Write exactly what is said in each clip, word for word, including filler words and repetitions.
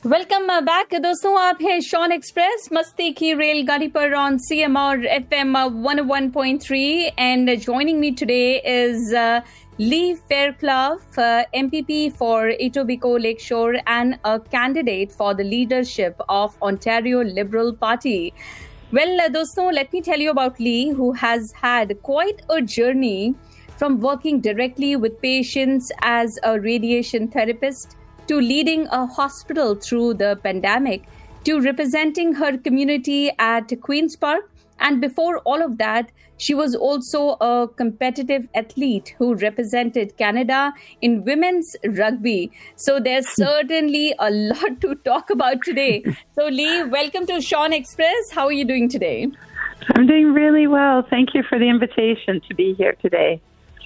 Welcome back दोस्तों, आप हैं शॉन एक्सप्रेस मस्ती की रेलगाड़ी पर on C M R F M one oh one point three and joining me today is uh, Lee Fairclough, uh, M P P for Etobicoke Lakeshore and a candidate for the leadership of Ontario Liberal Party. Well, uh, dosto, let me tell you about Lee, who has had quite a journey from working directly with patients as a radiation therapist to leading a hospital through the pandemic, to representing her community at Queen's Park. And before all of that, she was also a competitive athlete who represented Canada in women's rugby. So there's certainly a lot to talk about today. So Lee, welcome to Shon Express. How are you doing today? I'm doing really well. Thank you for the invitation to be here today.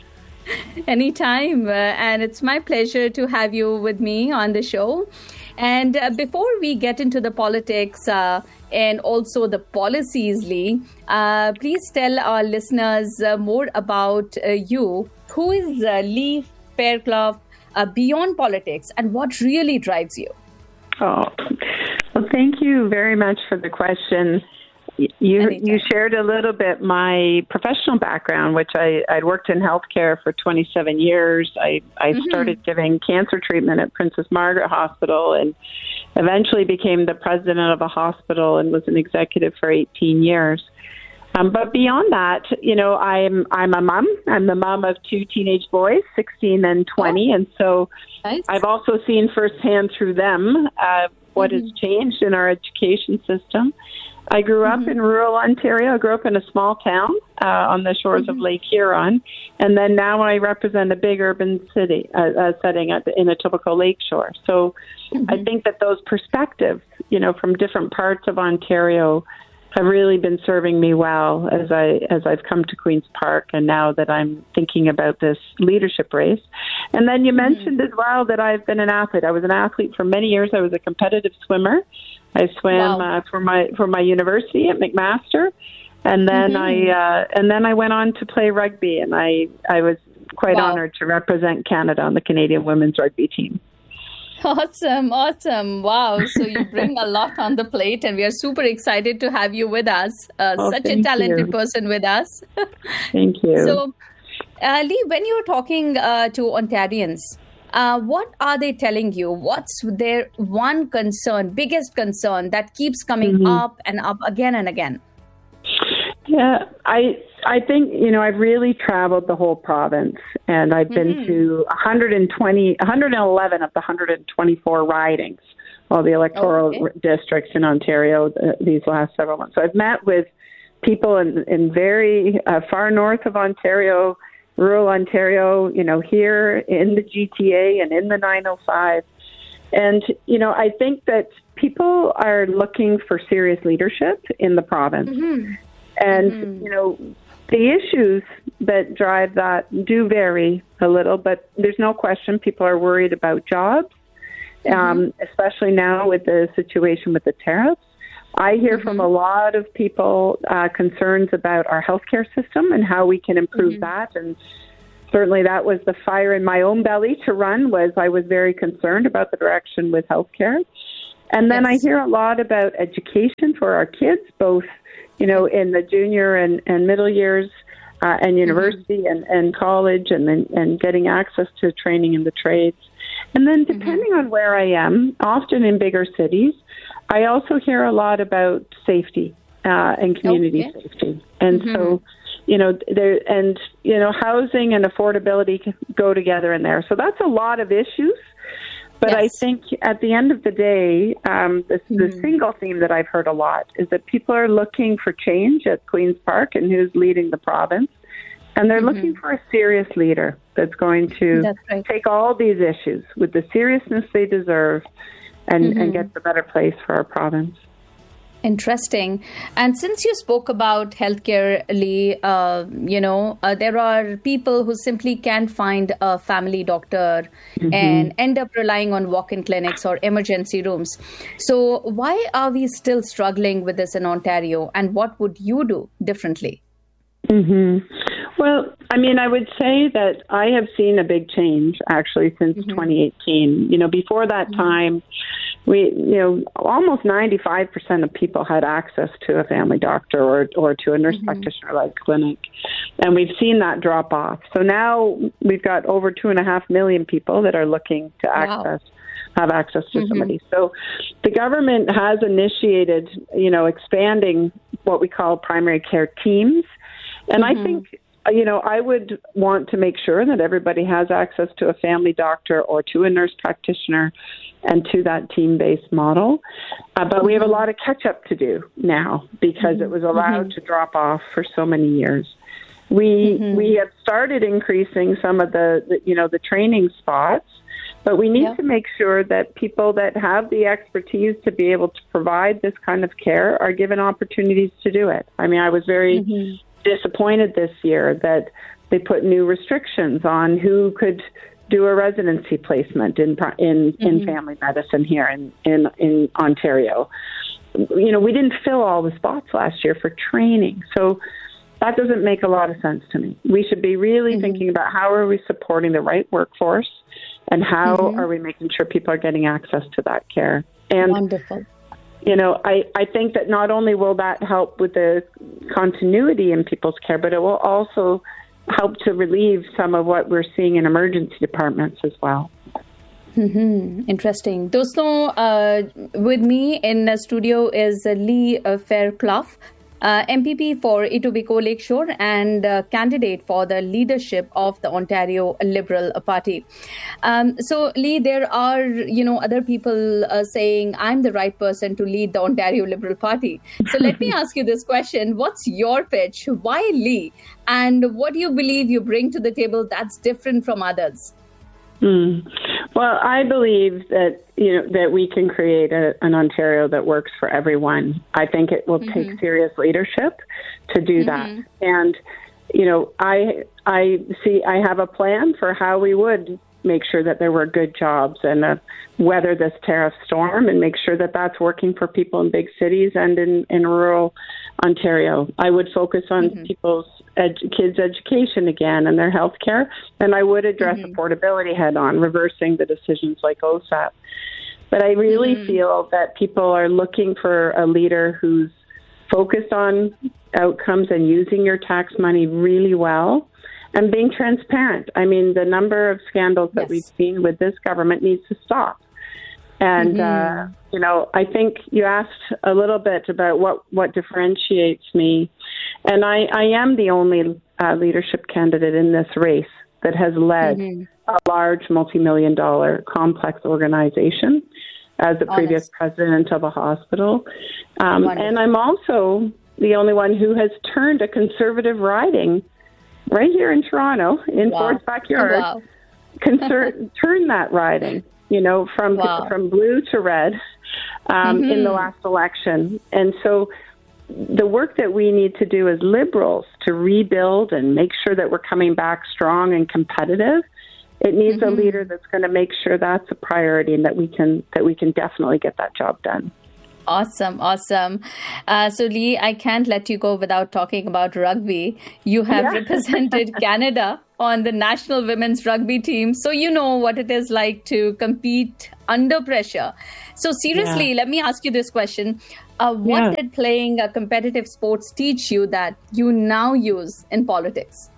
Anytime. Uh, and it's my pleasure to have you with me on the show. And uh, before we get into the politics uh, and also the policies, Lee, uh, please tell our listeners uh, more about uh, you. Who is uh, Lee Fairclough uh, beyond politics, and what really drives you? Oh, well, thank you very much for the question. You Anytime. You shared a little bit my professional background, which I, I'd worked in healthcare for twenty-seven years. I, I mm-hmm. started giving cancer treatment at Princess Margaret Hospital and eventually became the president of a hospital and was an executive for eighteen years. Um, but beyond that, you know, I'm I'm a mom. I'm the mom of two teenage boys, sixteen and twenty. Oh. And so nice. I've also seen firsthand through them uh, what mm-hmm. has changed in our education system. I grew up mm-hmm. in rural Ontario. I grew up in a small town uh, on the shores mm-hmm. of Lake Huron. And then now I represent a big urban city uh, uh, setting at the, in Etobicoke Lakeshore. So mm-hmm. I think that those perspectives, you know, from different parts of Ontario have really been serving me well as, I, as I've come to Queen's Park and now that I'm thinking about this leadership race. And then you mm-hmm. mentioned as well that I've been an athlete. I was an athlete for many years. I was a competitive swimmer. I swam wow. uh, for my for my university at McMaster, and then mm-hmm. I uh, and then I went on to play rugby, and I, I was quite wow. honored to represent Canada on the Canadian women's rugby team. Awesome, awesome. Wow. So you bring a lot on the plate, and we are super excited to have you with us. Uh, oh, such a talented you. person with us. Thank you. So, uh, Lee, when you're talking uh, to Ontarians, Uh, what are they telling you? What's their one concern, biggest concern that keeps coming mm-hmm. up and up again and again? Yeah, I I think, you know, I've really traveled the whole province, and I've been mm-hmm. to one hundred twenty, one hundred eleven of the one hundred twenty-four ridings, all the electoral okay. districts in Ontario uh, these last several months. So I've met with people in, in very uh, far north of Ontario, rural Ontario, you know, here in the G T A and in the nine oh five. And, you know, I think that people are looking for serious leadership in the province. Mm-hmm. And, mm-hmm. you know, the issues that drive that do vary a little, but there's no question people are worried about jobs, mm-hmm. um, especially now with the situation with the tariffs. I hear mm-hmm. from a lot of people uh, concerns about our healthcare system and how we can improve mm-hmm. that. And certainly that was the fire in my own belly to run, was I was very concerned about the direction with healthcare. And then yes. I hear a lot about education for our kids, both, you know, in the junior and, and middle years uh, and university mm-hmm. and, and college, and then and getting access to training in the trades. And then depending mm-hmm. on where I am, often in bigger cities, I also hear a lot about safety uh, and community okay. safety. And mm-hmm. so, you know, there and, you know, housing and affordability go together in there. So that's a lot of issues. But yes. I think at the end of the day, um, the, mm-hmm. the single theme that I've heard a lot is that people are looking for change at Queen's Park and who's leading the province. And they're mm-hmm. looking for a serious leader that's going to that's right. take all these issues with the seriousness they deserve and, mm-hmm. and get the better place for our province. Interesting. And since you spoke about healthcare, Lee, uh, you know, uh, there are people who simply can't find a family doctor mm-hmm. and end up relying on walk-in clinics or emergency rooms. So why are we still struggling with this in Ontario? And what would you do differently? Mm-hmm. Well, I mean, I would say that I have seen a big change actually since mm-hmm. twenty eighteen. You know, before that mm-hmm. time, we, you know, almost ninety-five percent of people had access to a family doctor or, or to a nurse mm-hmm. practitioner-led clinic. And we've seen that drop off. So now we've got over two and a half million people that are looking to access, wow. have access to mm-hmm. somebody. So the government has initiated, you know, expanding what we call primary care teams. And mm-hmm. I think, you know, I would want to make sure that everybody has access to a family doctor or to a nurse practitioner and to that team-based model. Uh, but mm-hmm. we have a lot of catch-up to do now because mm-hmm. it was allowed mm-hmm. to drop off for so many years. We mm-hmm. we have started increasing some of the, the, you know, the training spots, but we need yep. to make sure that people that have the expertise to be able to provide this kind of care are given opportunities to do it. I mean, I was very... Mm-hmm. disappointed this year that they put new restrictions on who could do a residency placement in in, mm-hmm. in family medicine here in, in, in Ontario. You know, we didn't fill all the spots last year for training. So that doesn't make a lot of sense to me. We should be really mm-hmm. thinking about how are we supporting the right workforce and how mm-hmm. are we making sure people are getting access to that care. And wonderful. You know, I, I think that not only will that help with the continuity in people's care, but it will also help to relieve some of what we're seeing in emergency departments as well. Mm-hmm. Interesting. Doston, uh, with me in the studio is uh, Lee uh, Fairclough, uh, M P P for Etobicoke Lakeshore and uh, candidate for the leadership of the Ontario Liberal Party. Um, so, Lee, there are, you know, other people uh, saying I'm the right person to lead the Ontario Liberal Party. So let me ask you this question. What's your pitch? Why Lee? And what do you believe you bring to the table that's different from others? Mm. Well, I believe that, you know, that we can create a, an Ontario that works for everyone. I think it will mm-hmm. take serious leadership to do mm-hmm. that. And, you know, I I see I have a plan for how we would make sure that there were good jobs and uh, weather this tariff storm and make sure that that's working for people in big cities and in, in rural Ontario. I would focus on mm-hmm. people's ed- kids' education again and their health care, and I would address mm-hmm. affordability head on, reversing the decisions like O S A P. But I really mm-hmm. feel that people are looking for a leader who's focused on outcomes and using your tax money really well and being transparent. I mean, the number of scandals that yes. we've seen with this government needs to stop. And, mm-hmm. uh, you know, I think you asked a little bit about what, what differentiates me. And I, I am the only uh, leadership candidate in this race that has led mm-hmm. a large multi-million dollar complex organization as the Honest. previous president of a hospital. Um, and I'm also the only one who has turned a conservative riding right here in Toronto, in wow. Ford's backyard, oh, wow. concern, turn that riding, you know, from wow. from blue to red um, mm-hmm. in the last election. And so the work that we need to do as Liberals to rebuild and make sure that we're coming back strong and competitive, it needs mm-hmm. a leader that's going to make sure that's a priority and that we can that we can definitely get that job done. Awesome, awesome. Uh, so, Lee, I can't let you go without talking about rugby. You have yeah. represented Canada on the national women's rugby team, so you know what it is like to compete under pressure. So, seriously, yeah. let me ask you this question. Uh, what yeah. did playing a competitive sports teach you that you now use in politics?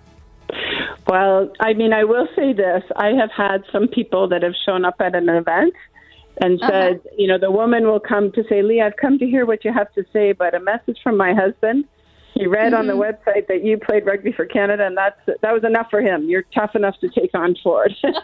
Well, I mean, I will say this. I have had some people that have shown up at an event and said, uh-huh. you know, the woman will come to say, Lee, I've come to hear what you have to say, but a message from my husband. He read mm-hmm. on the website that you played rugby for Canada, and that's that was enough for him. You're tough enough to take on Ford. so,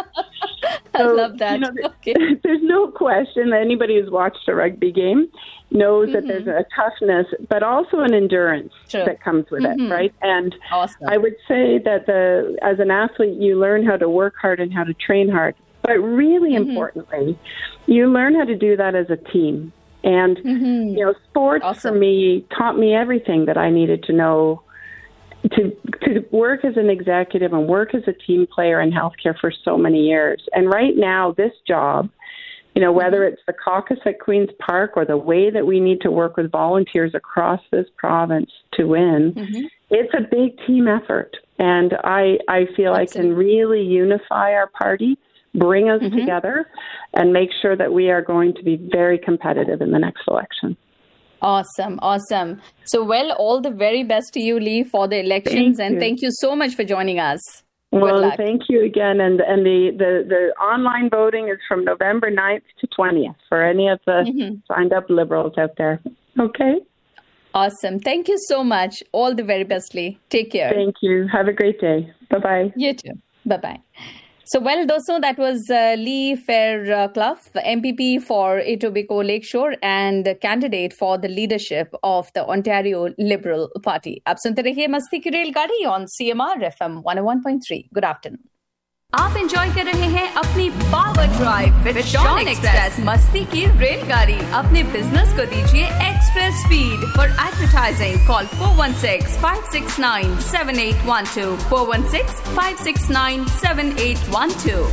I love that. You know, okay. There's no question that anybody who's watched a rugby game knows mm-hmm. that there's a toughness, but also an endurance True. that comes with mm-hmm. it, right? And awesome. I would say that the as an athlete, you learn how to work hard and how to train hard. But really mm-hmm. importantly, you learn how to do that as a team. And, mm-hmm. you know, sports awesome. for me taught me everything that I needed to know to to work as an executive and work as a team player in healthcare for so many years. And right now, this job, you know, whether mm-hmm. it's the caucus at Queen's Park or the way that we need to work with volunteers across this province to win, mm-hmm. it's a big team effort. And I, I feel Absolutely. I can really unify our party bring us mm-hmm. together and make sure that we are going to be very competitive in the next election. Awesome. Awesome. So, well, all the very best to you, Lee, for the elections. Thank and you. Thank you so much for joining us. Well, thank you again. And and the, the, the online voting is from November ninth to twentieth for any of the mm-hmm. signed up Liberals out there. Okay. Awesome. Thank you so much. All the very best, Lee. Take care. Thank you. Have a great day. Bye-bye. You too. Bye-bye. So, well, dosto, that was uh, Lee Fairclough, M P P for Etobicoke Lakeshore and candidate for the leadership of the Ontario Liberal Party. Aap sunte rahiye Masti Ki Railgadi on C M R F M one oh one point three. Good afternoon. आप enjoy कर रहे हैं अपनी power drive with Shawn express मस्ती की रेलगाड़ी। अपने business को दीजिए express speed. For advertising call four one six five six nine seven eight one two four one six five six nine seven eight one two.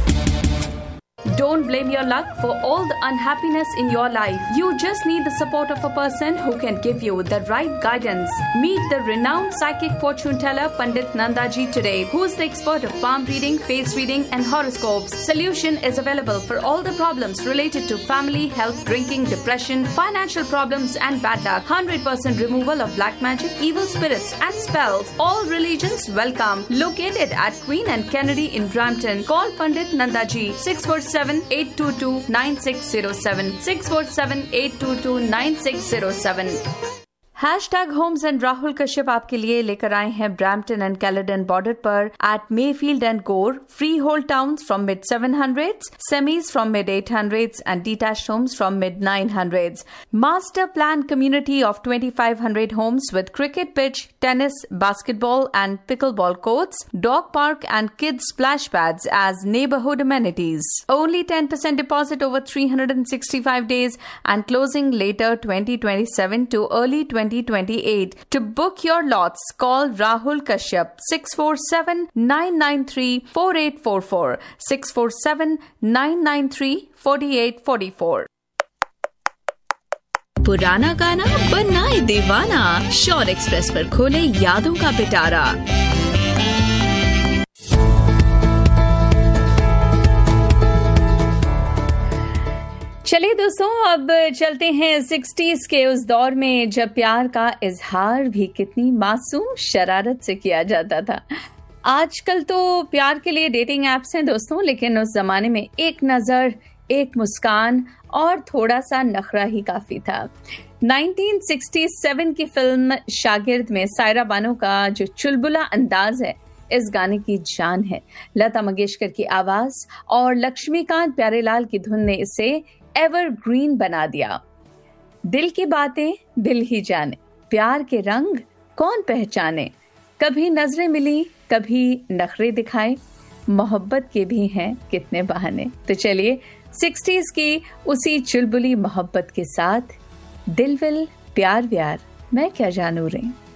Don't blame your luck for all the unhappiness in your life. You just need the support of a person who can give you the right guidance. Meet the renowned psychic fortune teller Pandit Nandaji today, who is the expert of palm reading, face reading and horoscopes. Solution is available for all the problems related to family, health, drinking, depression, financial problems and bad luck. one hundred percent removal of black magic, evil spirits and spells. All religions welcome. Located at Queen and Kennedy in Brampton. Call Pandit Nandaji six four seven eight two two nine six zero seven six four seven eight two two nine six zero seven. Hashtag homes and Rahul Kashyap आपके लिए लेकर आए हैं Brampton and Caledon border पर eight Mayfield and गोर free hold towns from mid seven hundreds, semis from mid eight hundreds and detached Holmes from mid nine hundreds. Master planned community of twenty-five hundred homes with cricket pitch, tennis, basketball and pickleball courts, dog park and kids splash pads as neighborhood amenities. Only ten percent deposit over three hundred sixty-five days and closing later twenty twenty-seven to early twenty twenty-eight. To book your lots, call Rahul Kashyap six four seven nine nine three four eight four four six four seven nine nine three four eight four four. पुराना गाना बनाए दीवाना, Shawn express पर खोले यादों का पिटारा. चलिए दोस्तों, अब चलते हैं सिक्सटीज के उस दौर में जब प्यार का इजहार भी कितनी मासूम शरारत से किया जाता था. आजकल तो प्यार के लिए डेटिंग एप्स हैं दोस्तों, लेकिन उस जमाने में एक नजर, एक मुस्कान और थोड़ा सा नखरा ही काफी था. नाइनटीन सिक्सटी सेवन की फिल्म शागिर्द में सायरा बानो का जो चुलबुला अंदाज है, इस गाने की जान है. लता मंगेशकर की आवाज और लक्ष्मीकांत प्यारेलाल की धुन ने इसे एवरग्रीन बना दिया. दिल की बातें दिल ही जाने, प्यार के रंग कौन पहचाने, कभी नजरें मिली कभी नखरे दिखाए, मोहब्बत के भी हैं कितने बहाने. तो चलिए सिक्सटीज की उसी चुलबुली मोहब्बत के साथ दिल विल प्यार व्यार मैं क्या जानू रे.